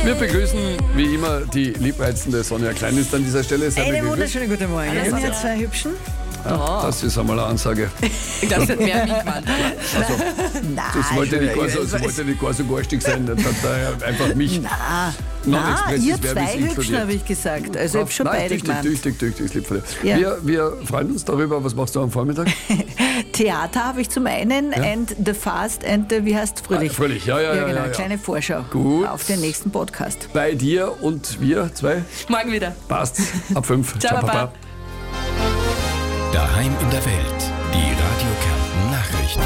Wir begrüßen wie immer die liebreizende Sonja Klein-Ist an dieser Stelle. Einen wunderschönen guten Morgen. Wir haben ja zwei Hübschen. Ja, das ist einmal eine Ansage. Das hat mehr mitgemacht. Also, das wollte nicht gar so garstig sein. Das hat er einfach mich. Ihr zwei Hübschen, habe ich gesagt. Also ich habe schon beide gemeint. Tüchtig, lieb von dir. Ja. Wir freuen uns darüber. Was machst du am Vormittag? Theater habe ich zum einen and The Fast and the, wie heißt Fröhlich? Fröhlich, ja. Genau, kleine Vorschau Gut. auf den nächsten Podcast. Bei dir und wir zwei. Morgen wieder. Passt. Ab 5. Ciao, Papa. Daheim in der Welt. Die Radio Kärnten Nachrichten.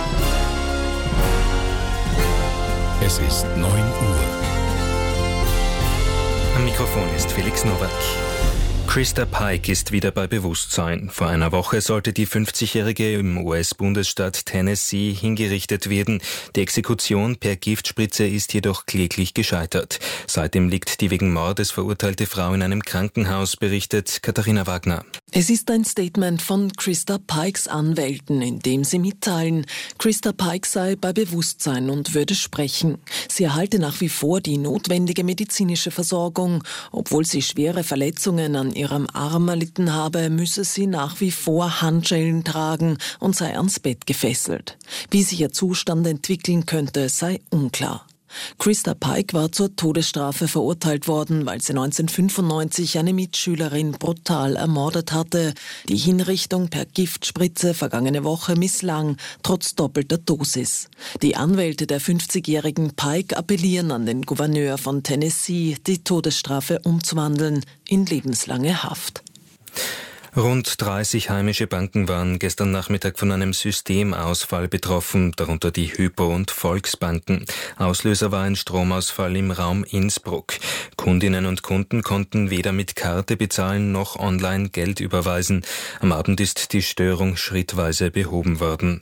Es ist 9 Uhr. Am Mikrofon ist Felix Nowak. Krista Pike ist wieder bei Bewusstsein. Vor einer Woche sollte die 50-Jährige im US-Bundesstaat Tennessee hingerichtet werden. Die Exekution per Giftspritze ist jedoch kläglich gescheitert. Seitdem liegt die wegen Mordes verurteilte Frau in einem Krankenhaus, berichtet Katharina Wagner. Es ist ein Statement von Krista Pikes Anwälten, in dem sie mitteilen, Krista Pike sei bei Bewusstsein und würde sprechen. Sie erhalte nach wie vor die notwendige medizinische Versorgung. Obwohl sie schwere Verletzungen an ihrem Arm erlitten habe, müsse sie nach wie vor Handschellen tragen und sei ans Bett gefesselt. Wie sich ihr Zustand entwickeln könnte, sei unklar. Krista Pike war zur Todesstrafe verurteilt worden, weil sie 1995 eine Mitschülerin brutal ermordet hatte. Die Hinrichtung per Giftspritze vergangene Woche misslang, trotz doppelter Dosis. Die Anwälte der 50-jährigen Pike appellieren an den Gouverneur von Tennessee, die Todesstrafe umzuwandeln in lebenslange Haft. Rund 30 heimische Banken waren gestern Nachmittag von einem Systemausfall betroffen, darunter die Hypo- und Volksbanken. Auslöser war ein Stromausfall im Raum Innsbruck. Kundinnen und Kunden konnten weder mit Karte bezahlen noch online Geld überweisen. Am Abend ist die Störung schrittweise behoben worden.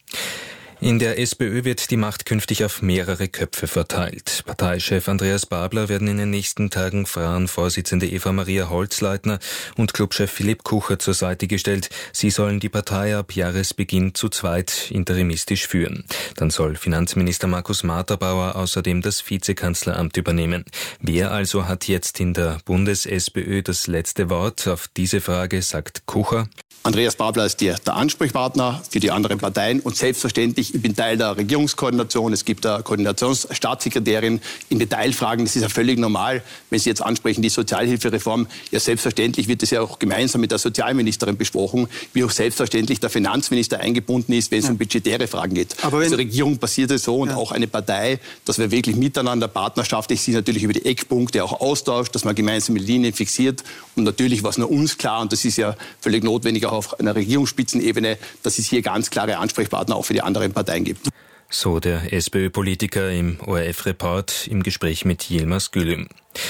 In der SPÖ wird die Macht künftig auf mehrere Köpfe verteilt. Parteichef Andreas Babler werden in den nächsten Tagen Frauenvorsitzende Eva-Maria Holzleitner und Clubchef Philipp Kucher zur Seite gestellt. Sie sollen die Partei ab Jahresbeginn zu zweit interimistisch führen. Dann soll Finanzminister Markus Marterbauer außerdem das Vizekanzleramt übernehmen. Wer also hat jetzt in der Bundes-SPÖ das letzte Wort? Auf diese Frage sagt Kucher: Andreas Babler ist der Ansprechpartner für die anderen Parteien und selbstverständlich, ich bin Teil der Regierungskoordination, es gibt eine Koordinationsstaatssekretärin in Detailfragen, das ist ja völlig normal, wenn Sie jetzt ansprechen, die Sozialhilfereform, ja selbstverständlich wird das ja auch gemeinsam mit der Sozialministerin besprochen, wie auch selbstverständlich der Finanzminister eingebunden ist, wenn es um budgetäre Fragen geht. Aber als Regierung passiert es so und auch eine Partei, dass wir wirklich miteinander partnerschaftlich sich natürlich über die Eckpunkte auch austauscht, dass man gemeinsame Linien fixiert und natürlich war es nur uns klar und das ist ja völlig notwendig auch auf einer Regierungsspitzenebene, dass es hier ganz klare Ansprechpartner auch für die anderen Parteien gibt. So der SPÖ-Politiker im ORF-Report im Gespräch mit Yilmaz Gülüm.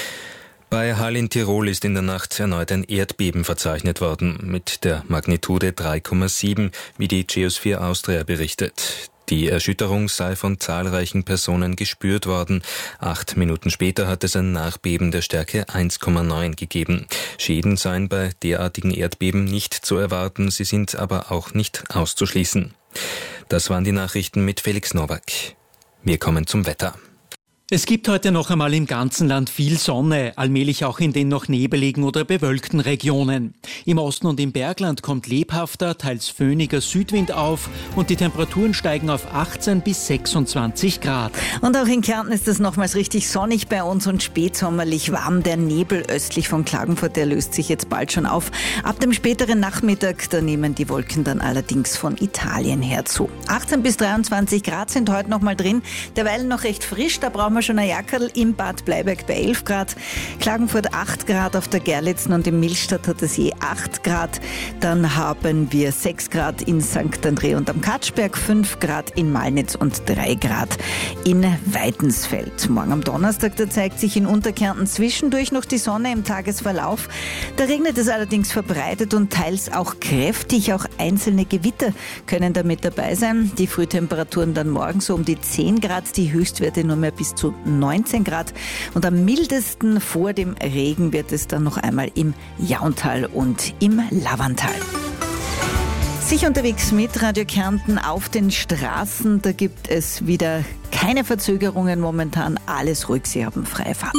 Bei Hall in Tirol ist in der Nacht erneut ein Erdbeben verzeichnet worden, mit der Magnitude 3,7, wie die Geosphere Austria berichtet. Die Erschütterung sei von zahlreichen Personen gespürt worden. 8 Minuten später hat es ein Nachbeben der Stärke 1,9 gegeben. Schäden seien bei derartigen Erdbeben nicht zu erwarten, sie sind aber auch nicht auszuschließen. Das waren die Nachrichten mit Felix Nowak. Wir kommen zum Wetter. Es gibt heute noch einmal im ganzen Land viel Sonne, allmählich auch in den noch nebeligen oder bewölkten Regionen. Im Osten und im Bergland kommt lebhafter, teils föhniger Südwind auf und die Temperaturen steigen auf 18 bis 26 Grad. Und auch in Kärnten ist es nochmals richtig sonnig bei uns und spätsommerlich warm. Der Nebel östlich von Klagenfurt, der löst sich jetzt bald schon auf. Ab dem späteren Nachmittag, da nehmen die Wolken dann allerdings von Italien her zu. 18 bis 23 Grad sind heute nochmal drin, derweil noch recht frisch, da brauchen wir schon ein Jackerl. Im Bad Bleiberg bei 11 Grad, Klagenfurt 8 Grad, auf der Gerlitzen und in Millstatt hat es je 8 Grad. Dann haben wir 6 Grad in St. André und am Katschberg, 5 Grad in Malnitz und 3 Grad in Weidensfeld. Morgen am Donnerstag, da zeigt sich in Unterkärnten zwischendurch noch die Sonne im Tagesverlauf. Da regnet es allerdings verbreitet und teils auch kräftig. Auch einzelne Gewitter können da mit dabei sein. Die Frühtemperaturen dann morgen so um die 10 Grad, die Höchstwerte nur mehr bis zu 19 Grad. Und am mildesten vor dem Regen wird es dann noch einmal im Jauntal und im Lavantal. Sicher unterwegs mit Radio Kärnten auf den Straßen. Da gibt es wieder keine Verzögerungen momentan. Alles ruhig, Sie haben freie Fahrt.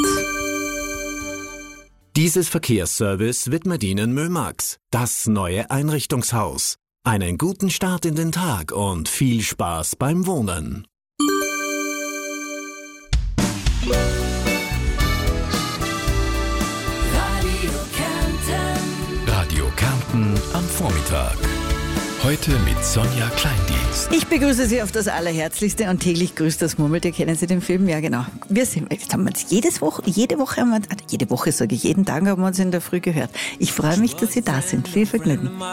Dieses Verkehrsservice widmet Ihnen Mömax, das neue Einrichtungshaus. Einen guten Start in den Tag und viel Spaß beim Wohnen. Radio Kärnten am Vormittag. Heute mit Sonja Kleindienst. Ich begrüße Sie auf das Allerherzlichste und täglich grüßt das Murmeltier. Kennen Sie den Film? Ja, genau. Jetzt haben wir uns jede Woche haben wir, jede Woche sage ich, jeden Tag haben wir uns in der Früh gehört. Ich freue mich, dass Sie da sind. Viel Vergnügen.